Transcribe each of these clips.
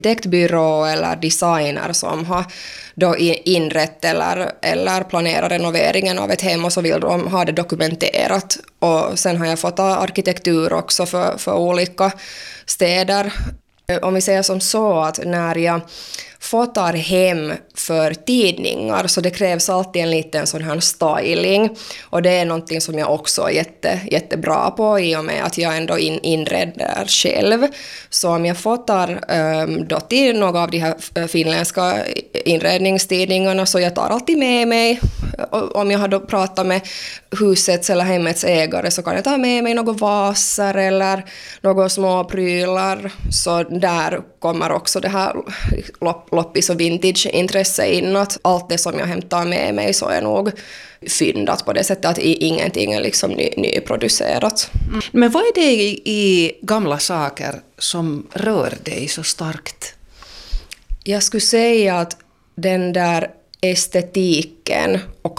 arkitektbyrå eller designer som har då inrett eller planerat renoveringen av ett hem, och så vill de ha det dokumenterat. Och sen har jag fått arkitektur också för olika städer. Om vi säger som så att när jag fotar hem för tidningar så det krävs alltid en liten sån här styling, och det är någonting som jag också är jättebra på i och med att jag ändå inreder själv. Så om jag fotar då till några av de här finländska inredningstidningarna, så jag tar alltid med mig, om jag har då pratat med husets eller hemmets ägare, så kan jag ta med mig några vaser eller några små prylar. Så där kommer också det här loppis- och vintage-intresse in, att allt det som jag hämtar med mig så är nog fyndat på det sättet att ingenting är liksom nyproducerat. Men vad är det i gamla saker som rör dig så starkt? Jag skulle säga att den där estetiken och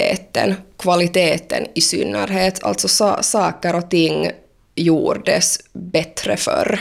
kvaliteten i synnerhet, alltså saker och ting gjordes bättre förr.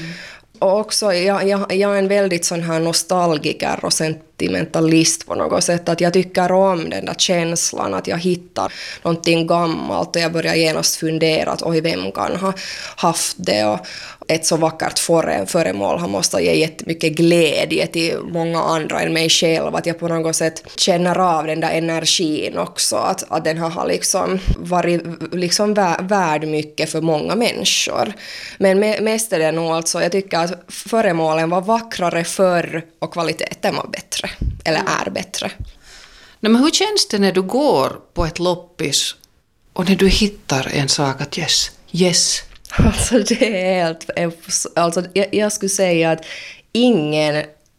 Och också, jag är en väldigt sån här nostalgiker och sentimentalist på något sätt, att jag tycker om den där känslan att jag hittar någonting gammalt och jag börjar genast fundera att oj, vem kan ha haft det, och ett så vackert föremål har måste ge jättemycket glädje till många andra än mig själv, att jag på något sätt känner av den där energin också, att den har liksom varit liksom värd mycket för många människor. Men mest är det nog alltså, jag tycker att föremålen var vackrare förr och kvaliteten var bättre, eller är bättre. Nej, men hur känns det när du går på ett loppis och när du hittar en sak att yes. Alltså det är helt, alltså jag skulle säga att ingen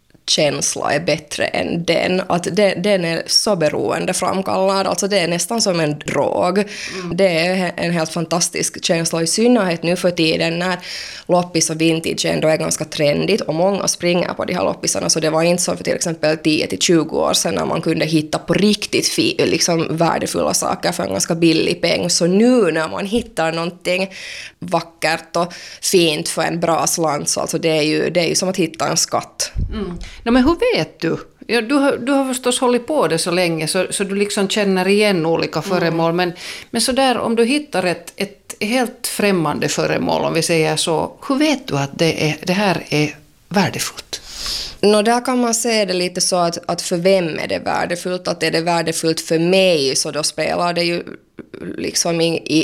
känsla är bättre än den. Att den är så beroendeframkallad. Alltså det är nästan som en drog. Det är en helt fantastisk känsla, i synnerhet nu för tiden när loppis och vintage ändå är ganska trendigt och många springer på de här loppisarna. Så det var inte som för till exempel 10-20 år sedan när man kunde hitta på riktigt liksom värdefulla saker för en ganska billig peng. Så nu när man hittar någonting vackert och fint för en bra slant, så alltså det är ju som att hitta en skatt. No, men hur vet du? Ja, du har förstås hållit på det så länge så du liksom känner igen olika föremål. Men så där, om du hittar ett helt främmande föremål, om vi säger så, hur vet du att det här är värdefullt? Där kan man se det lite så att för vem är det värdefullt? Att är det värdefullt för mig, så då spelar det ju liksom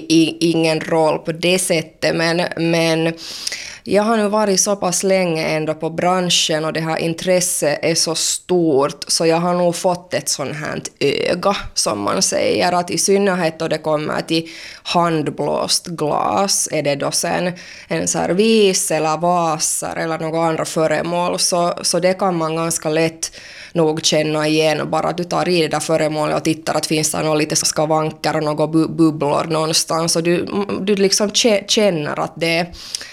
ingen roll på det sättet. Men jag har nu varit så pass länge ändå på branschen och det här intresset är så stort, så jag har nog fått ett sånt här öga, som man säger, att i synnerhet då det kommer till handblåst glas, är det då sen en servis eller vaser eller några andra föremål, så det kan man ganska lätt nog känna igen, bara att du tar i det där föremålet och tittar att finns det några lite skavanker och några bubblor någonstans, och du liksom känner att det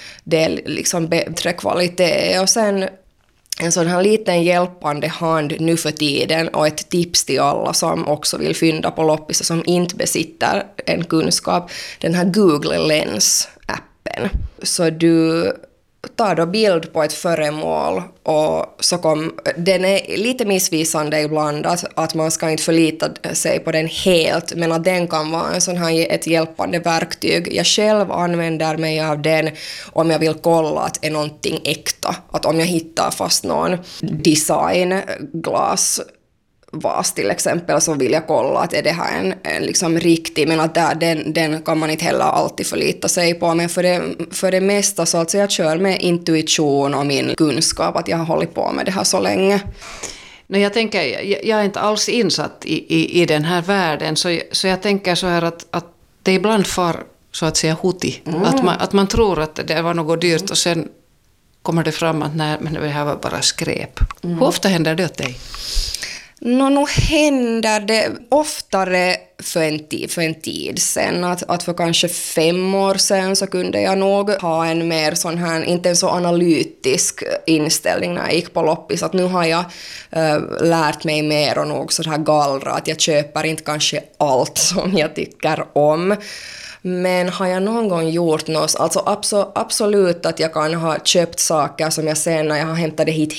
är liksom bättre kvalitet. Och sen en sån här liten hjälpande hand nu för tiden, och ett tips till alla som också vill fynda på loppis och som inte besitter en kunskap, den här Google Lens-appen. Så du tar då bild på ett föremål, och så den är lite missvisande ibland, att man ska inte förlita sig på den helt, men att den kan vara en sån här ett hjälpande verktyg. Jag själv använder mig av den om jag vill kolla att är någonting äkta, att om jag hittar fast någon designglas vas till exempel, så vill jag kolla att är det här en liksom riktig, men att den kan man inte heller alltid förlita sig på. Men för det mesta så alltså jag kör med intuition och min kunskap, att jag har hållit på med det här så länge. Jag tänker, jag är inte alls insatt i den här världen, så jag tänker så här att det ibland far så att säga huti. Att man tror att det var något dyrt och sen kommer det fram att nej, men det här var bara skräp. Hur ofta händer det åt dig? Nu händer det oftare för en tid sedan. Att för kanske 5 år sedan så kunde jag nog ha en mer sån här, inte en så analytisk inställning när jag gick på loppis. Att nu har jag lärt mig mer och nog så här gallra, att jag köper inte kanske allt som jag tycker om. Men har jag någon gång gjort något, alltså absolut att jag kan ha köpt saker som jag sen när jag har hämtat det hit